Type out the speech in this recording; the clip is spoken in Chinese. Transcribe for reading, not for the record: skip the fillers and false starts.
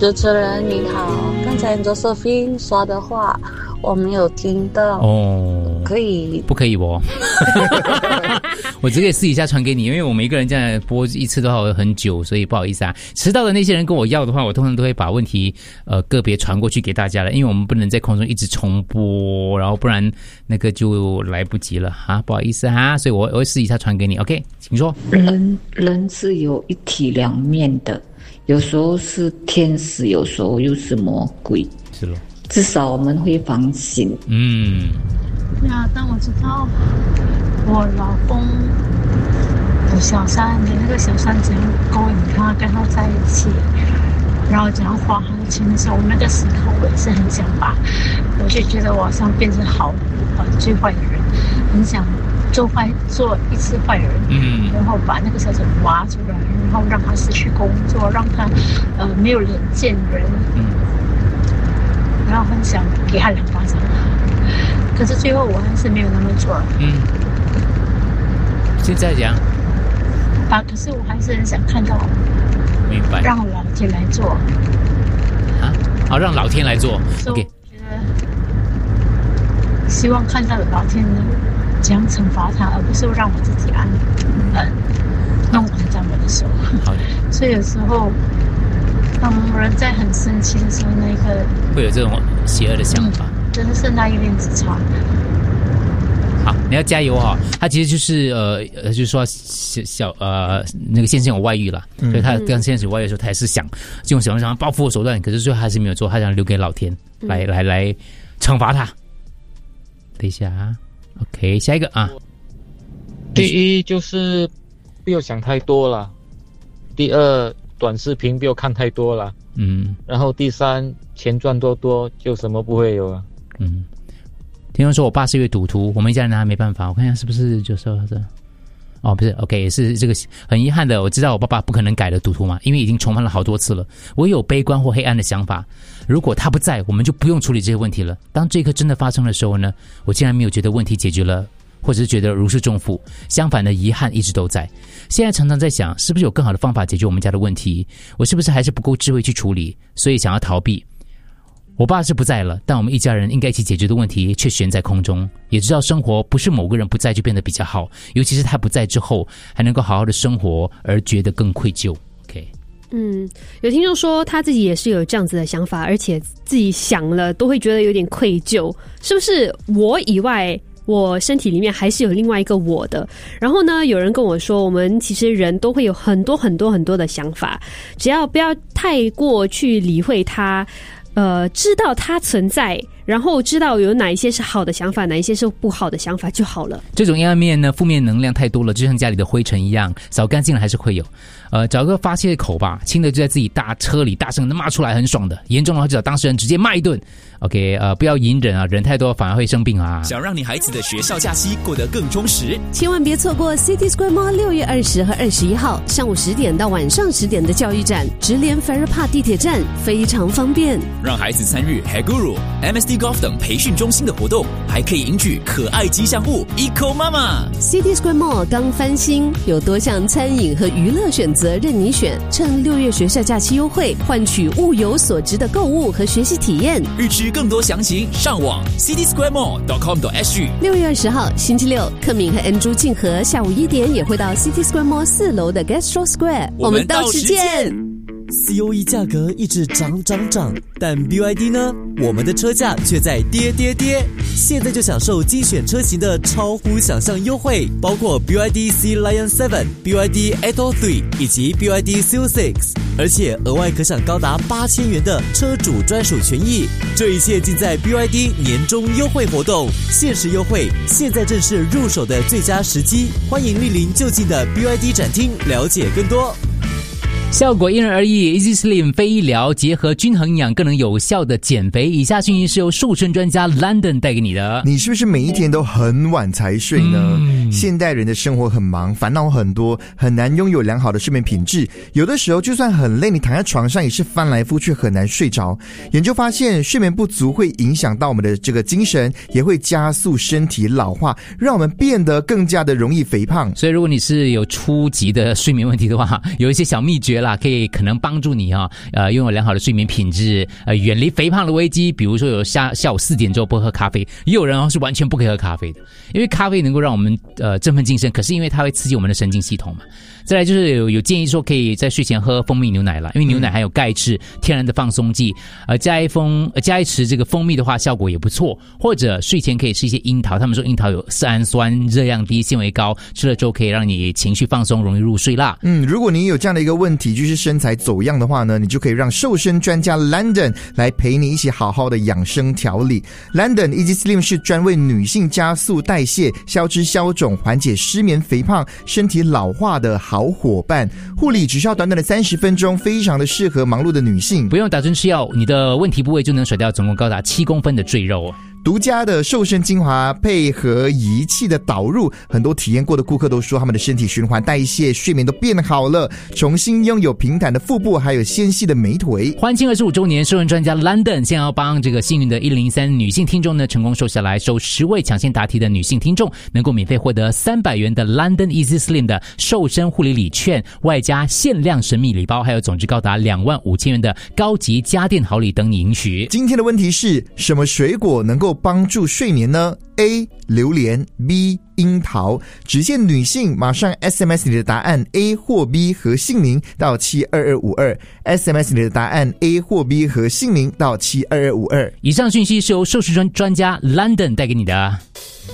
主持人你好，刚才Josephine说的话我没有听到哦， 可以不可以哦？我只可以私底下传给你，因为我们一个人这样播一次都要很久，所以不好意思啊。迟到的那些人跟我要的话，我通常都会把问题个别传过去给大家了，因为我们不能在空中一直重播，然后不然那个就来不及了哈，不好意思哈，所以我会私底下传给你。OK， 请说。 人是有一体两面的，有时候是天使，有时候又是魔鬼， 是咯。 至少我们会放心。 那当我知道我老公有小三，那个小三怎样勾引他，跟他在一起，然后怎样花他的钱的时候，那个时候我也是很想把，我就觉得我好像变成最坏的人，很想做一次坏人，然后把那个小三挖出来，然后让他失去工作，让他没有脸见人，然后很想给他2巴掌，可是最后我还是没有那么做。 现在讲可是我还是很想看到， 明白， 让老天来做啊，好，让老天来做。OK， 觉得希望看到老天怎样惩罚他，而不是让我自己弄完在我的手。 好的， 所以有时候当人在很生气的时候，那个会有这种邪恶的想法， 真的是那一念之差。 好，你要加油哈！他其实就是就是说那个先生有外遇了，所以他跟先生有外遇的时候，他还是想用什么报复的手段，可是最后还是没有做，他想留给老天来惩罚他。等一下啊 ，OK， 下一个啊。 第一就是不要想太多了，第二短视频不要看太多了，然后第三钱赚多多就什么不会有了， 听说我爸是一位赌徒，我们一家人还没办法。我看一下是不是就说这哦，不是 OK， 是这个很遗憾的。我知道我爸爸不可能改的赌徒嘛，因为已经重犯了好多次了。我有悲观或黑暗的想法，如果他不在，我们就不用处理这些问题了。当这一刻真的发生的时候呢，我竟然没有觉得问题解决了，或者是觉得如释重负，相反的遗憾一直都在。现在常常在想，是不是有更好的方法解决我们家的问题？我是不是还是不够智慧去处理，所以想要逃避？我爸是不在了，但我们一家人应该一起解决的问题却悬在空中。也知道生活不是某个人不在就变得比较好，尤其是他不在之后，还能够好好的生活而觉得更愧疚。OK， 有听众说他自己也是有这样子的想法，而且自己想了都会觉得有点愧疚，是不是我以外？我身体里面还是有另外一个我的。然后呢，有人跟我说，我们其实人都会有很多很多很多的想法，只要不要太过去理会它，知道它存在，然后知道有哪一些是好的想法，哪一些是不好的想法就好了。 这种阴暗面呢，负面能量太多了，就像家里的灰尘一样，扫干净了还是会有。找个发泄口吧，轻的就在自己大车里大声的骂出来，很爽的；严重的话就找当事人直接骂一顿。OK， 不要隐忍啊，人太多反而会生病啊。 想让你孩子的学校假期过得更充实， 千万别错过 City Square Mall 6月20和21号上午10点到晚上10点的教育展，直连 Farrer Park 地铁站，非常方便。 让孩子参与 Haguru、MSD Golf 等培训中心的活动，还可以赢取可爱吉祥物 Eco Mama。 City Square Mall 刚翻新，有多项餐饮和娱乐选择任你选。趁6月学校假期优惠，换取物有所值的购物和学习体验。 预知更多详情，上网 citysquaremall.com.sg。 6月20号星期六，克敏和 Andrew 静和下午1点也会到 City Square Mall 4楼的 Gastro Square， 我们到时见。 COE 价格一直涨，但 BYD 呢？我们的车价却在跌。现在就享受精选车型的超乎想象优惠，包括 BYD Sea Lion 7、BYD Atto 3以及 BYD Seal 6，而且额外可享高达8000元的车主专属权益。这一切尽在 BYD 年终优惠活动，限时优惠，现在正是入手的最佳时机。欢迎莅临就近的 BYD 展厅，了解更多。 效果因人而异 ，Easy Slim 非医疗结合均衡营养，更能有效的减肥。以下讯息是由瘦身专家 London 带给你的。 你是不是每一天都很晚才睡呢？现代人的生活很忙，烦恼很多，很难拥有良好的睡眠品质。有的时候就算很累，你躺在床上也是翻来覆去，很难睡着。研究发现，睡眠不足会影响到我们的这个精神，也会加速身体老化，让我们变得更加的容易肥胖。 所以如果你是有初级的睡眠问题的话，有一些小秘诀啦，可以可能帮助你拥有良好的睡眠品质，远离肥胖的危机。比如说有下午4点之后不喝咖啡，也有人是完全不可以喝咖啡的，因为咖啡能够让我们振奋精神，可是因为它会刺激我们的神经系统嘛。再来就是有建议说可以在睡前喝蜂蜜牛奶啦，因为牛奶含有钙质，天然的放松剂，加一匙这个蜂蜜的话效果也不错。或者睡前可以吃一些樱桃，他们说樱桃有色氨酸，热量低，纤维高，吃了之后可以让你情绪放松，容易入睡啦。 如果你有这样的一个问题，就是身材走样的话呢，你就可以让瘦身专家 London 来陪你一起好好的养生调理。 London Easy Slim 是专为女性加速代谢、消脂消肿、缓解失眠肥胖、身体老化的好伙伴。护理只需要短短的30分钟，非常的适合忙碌的女性， 不用打针吃药，你的问题部位就能甩掉总共高达7公分的赘肉。 独家的瘦身精华配合仪器的导入，很多体验过的顾客都说他们的身体循环代谢、睡眠都变好了，重新拥有平坦的腹部还有纤细的美腿。 欢庆25周年，瘦身专家 London 现在要帮这个幸运的103女性听众呢成功瘦下来，首10位抢先答题的女性听众能够免费获得300元的 London Easy Slim 的瘦身护理礼券，外加限量神秘礼包，还有总值高达25000元的高级家电好礼等你赢取。 今天的问题是什么水果能够帮助睡眠呢？ A. 榴莲 B. 樱桃。只限女性，马上 SMS 你的答案 A 或 B 和姓名到72252， SMS 你的答案 A 或 B 和姓名到72252。 以上讯息是由瘦身专家 London 带给你的。